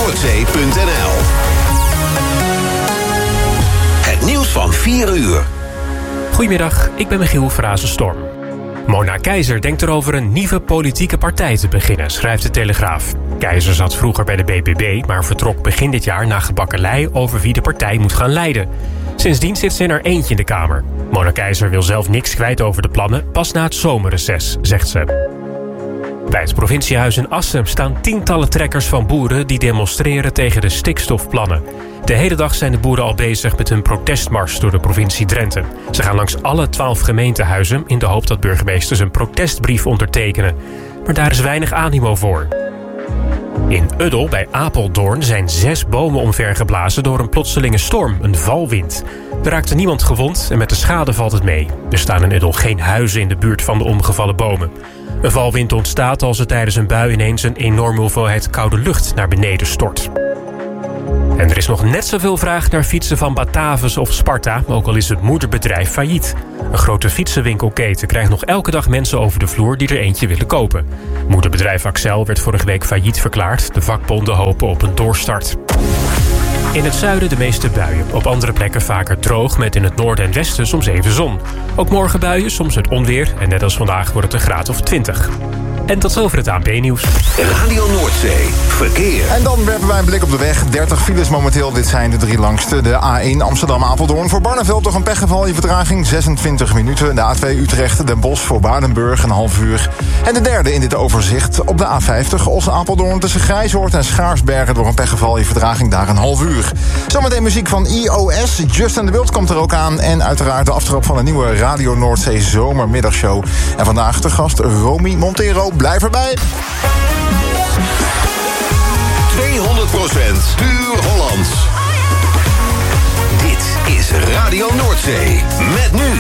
radionoordzee.nl. Het nieuws van 4 uur. Goedemiddag, ik ben Michiel Frazenstorm. Mona Keizer denkt erover een nieuwe politieke partij te beginnen, schrijft de Telegraaf. Keizer zat vroeger bij de BBB, maar vertrok begin dit jaar naar gebakkelei over wie de partij moet gaan leiden. Sindsdien zit ze in er eentje in de Kamer. Mona Keizer wil zelf niks kwijt over de plannen, pas na het zomerreces, zegt ze. Bij het provinciehuis in Assen staan tientallen trekkers van boeren die demonstreren tegen de stikstofplannen. De hele dag zijn de boeren al bezig met hun protestmars door de provincie Drenthe. Ze gaan langs alle 12 gemeentehuizen in de hoop dat burgemeesters een protestbrief ondertekenen. Maar daar is weinig animo voor. In Uddel bij Apeldoorn zijn 6 bomen omvergeblazen door een plotselinge storm, een valwind. Er raakte niemand gewond en met de schade valt het mee. Er staan in Uddel geen huizen in de buurt van de omgevallen bomen. Een valwind ontstaat als er tijdens een bui ineens een enorme hoeveelheid koude lucht naar beneden stort. En er is nog net zoveel vraag naar fietsen van Batavus of Sparta, ook al is het moederbedrijf failliet. Een grote fietsenwinkelketen krijgt nog elke dag mensen over de vloer die er eentje willen kopen. Moederbedrijf Axel werd vorige week failliet verklaard. De vakbonden hopen op een doorstart. In het zuiden de meeste buien. Op andere plekken vaker droog, met in het noorden en westen soms even zon. Ook morgen buien, soms met onweer. En net als vandaag wordt het een graad of 20. En tot zover het ANP-nieuws. Radio Noordzee, verkeer. En dan werpen wij een blik op de weg. 30 files momenteel, dit zijn de 3 langste. De A1 Amsterdam-Apeldoorn voor Barneveld toch een pechgeval. Je vertraging 26 minuten. De A2 Utrecht-Den Bosch voor Waardenburg een half uur. En de derde in dit overzicht op de A50 Os-Apeldoorn tussen Grijzoord en Schaarsbergen door een pechgeval. Je vertraging daar een half uur. Zometeen muziek van IOS. Justin de Wild komt er ook aan. En uiteraard de aftrap van een nieuwe Radio Noordzee zomermiddagshow. En vandaag de gast Romy Montero. Blijf erbij. 200% puur Hollands. Dit is Radio Noordzee. Met nu